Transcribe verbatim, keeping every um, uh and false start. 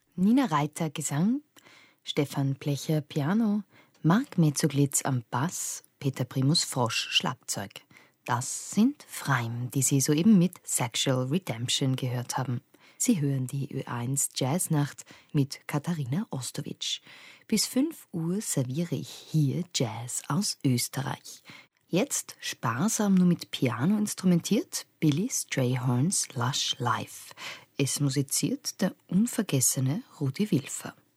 Nina Reiter Gesang, Stefan Plecher Piano, Marc Metzoglitz am Bass, Peter Primus Frosch Schlagzeug. Das sind Freim, die Sie soeben mit Sexual Redemption gehört haben. Sie hören die Ö eins Jazznacht mit Katharina Ostowitsch. Bis fünf Uhr serviere ich hier Jazz aus Österreich. Jetzt sparsam nur mit Piano instrumentiert, Billy Strayhorns Lush Life. Es musiziert der unvergessene Rudi Wilfer.